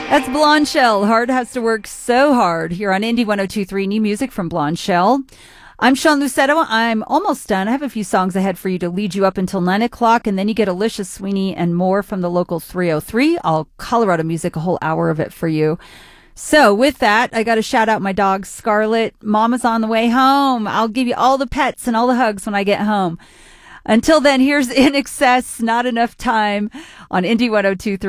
That's Blonde Shell. Hard has to work so hard here on Indie 102.3. New music from Blonde Shell. I'm Sean Lucetto. I'm almost done. I have a few songs ahead for you to lead you up until 9 o'clock, and then you get Alicia Sweeney and more from the local 303. All Colorado music, a whole hour of it for you. So with that, I got to shout out my dog, Scarlett. Mama's on the way home. I'll give you all the pets and all the hugs when I get home. Until then, here's In Excess, Not Enough Time on Indie 102.3.